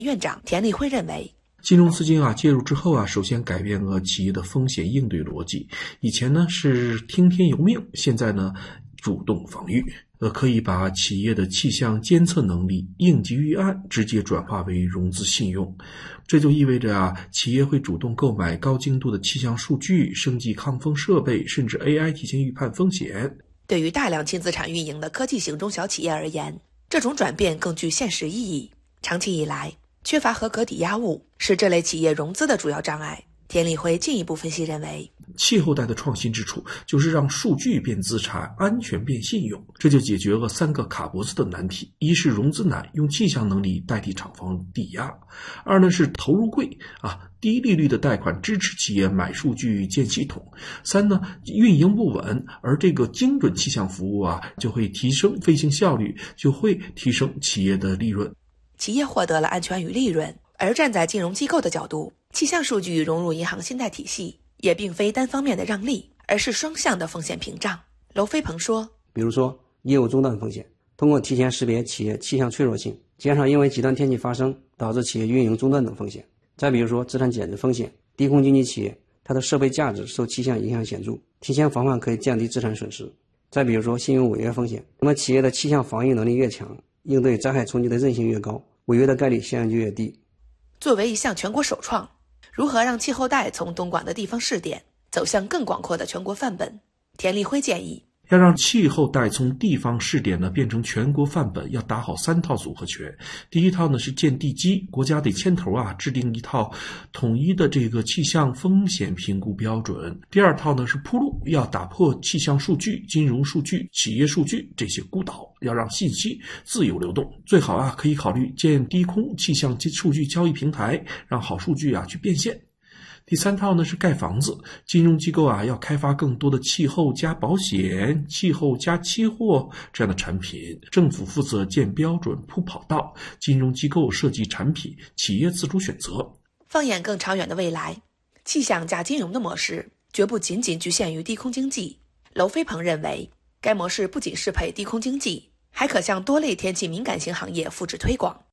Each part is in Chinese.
院长田立辉认为， 金融资金介入之后首先改变了企业的风险应对逻辑。以前呢是听天由命，现在呢主动防御。可以把企业的气象监测能力应急预案直接转化为融资信用。这就意味着企业会主动购买高精度的气象数据，升级抗风设备，甚至 AI 提前预判风险。 对于大量轻资产运营的科技型中小企业而言，这种转变更具现实意义。长期以来，缺乏合格抵押物是这类企业融资的主要障碍。田立辉进一步分析认为， 气候带的创新之处就是让数据变资产，安全变信用，这就解决了3个卡脖子的难题。一是融资难，用气象能力代替厂房抵押；二呢是投入贵低利率的贷款支持企业买数据建系统；三呢运营不稳，而这个精准气象服务就会提升飞行效率，就会提升企业的利润。 企业获得了安全与利润，而站在金融机构的角度，气象数据融入银行信贷体系也并非单方面的让利，而是双向的风险屏障。娄飞鹏说， 比如说业务中断风险，通过提前识别企业气象脆弱性，减少因为极端天气发生导致企业运营中断等风险。再比如说资产减值风险，低空经济企业它的设备价值受气象影响显著，提前防范可以降低资产损失。再比如说信用违约风险，那么企业的气象防御能力越强，应对灾害冲击的韧性越高，违约的概率相应就越低。 作为一项全国首创，如何让气候带从东莞的地方试点走向更广阔的全国范本？田立辉建议， 要让气候带从地方试点变成全国范本，要打好3套组合拳。第一套呢是建地基，国家得牵头制定一套统一的这个气象风险评估标准。第二套呢是铺路，要打破气象数据、金融数据、企业数据这些孤岛，要让信息自由流动。最好可以考虑建低空气象数据交易平台，让好数据去变现。第3套呢是盖房子，金融机构要开发更多的气候加保险、气候加期货这样的产品，政府负责建标准铺跑道，金融机构设计产品，企业自主选择。 放眼更长远的未来，气象加金融的模式绝不仅仅局限于低空经济。娄飞鹏认为，该模式不仅适配低空经济，还可向多类天气敏感型行业复制推广。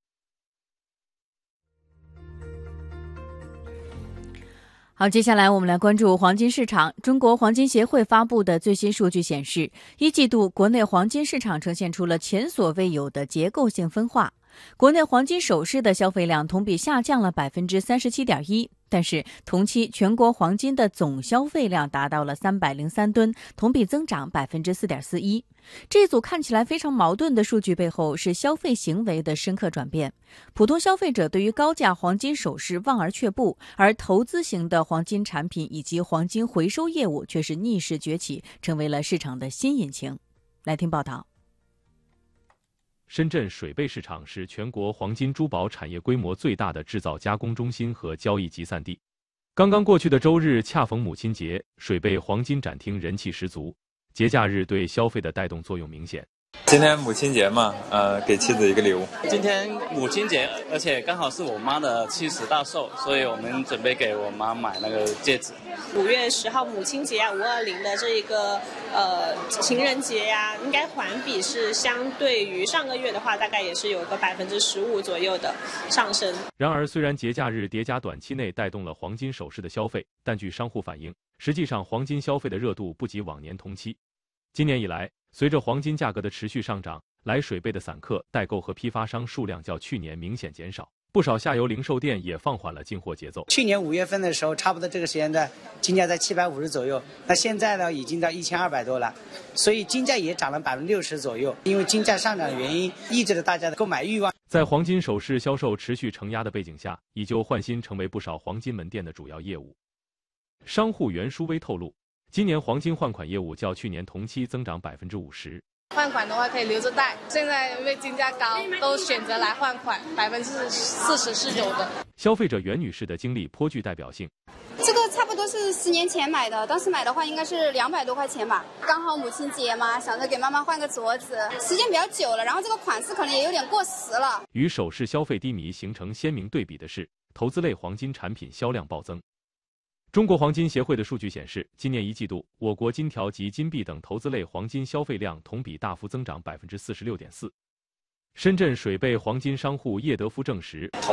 好，接下来我们来关注黄金市场。中国黄金协会发布的最新数据显示，一季度国内黄金市场呈现出了前所未有的结构性分化。国内黄金首饰的消费量同比下降了 37.1%， 但是同期全国黄金的总消费量达到了303吨，同比增长 4.41%。这组看起来非常矛盾的数据背后是消费行为的深刻转变。普通消费者对于高价黄金首饰望而却步，而投资型的黄金产品以及黄金回收业务却是逆势崛起，成为了市场的新引擎。来听报道。 深圳水贝市场是全国黄金珠宝产业规模最大的制造加工中心和交易集散地。刚刚过去的周日恰逢母亲节，水贝黄金展厅人气十足，节假日对消费的带动作用明显。 今天母亲节嘛，给妻子一个礼物。 今天母亲节，而且刚好是我妈的70大寿，所以我们准备给我妈买那个戒指。 5月10号母亲节520的这一个情人节应该环比是相对于上个月的话，大概也是有个15%左右的上升。 然而，虽然节假日叠加短期内带动了黄金首饰的消费，但据商户反映，实际上黄金消费的热度不及往年同期。今年以来，随着黄金价格的持续上涨，来水贝的散客、代购和批发商数量较去年明显减少，不少下游零售店也放缓了进货节奏。 去年5月份的时候，差不多这个时间段，金价在750左右，那现在呢已经到1200多了，所以金价也涨了60%左右。因为金价上涨的原因，抑制了大家的购买欲望。 在黄金首饰销售持续承压的背景下，以旧换新成为不少黄金门店的主要业务。商户袁书威透露，今年黄金换款业务较去年同期增长50%。 换款的话可以留着戴，现在因为金价高，都选择来换款，40%是有的。 消费者袁女士的经历颇具代表性。 这个差不多是10年前买的，当时买的话应该是200多块钱吧。刚好母亲节嘛，想着给妈妈换个镯子，时间比较久了，然后这个款式可能也有点过时了。 与首饰消费低迷形成鲜明对比的是，投资类黄金产品销量暴增。中国黄金协会的数据显示，今年一季度，我国金条及金币等投资类黄金消费量同比大幅增长 46.4%。 深圳水贝黄金商户叶德夫证实，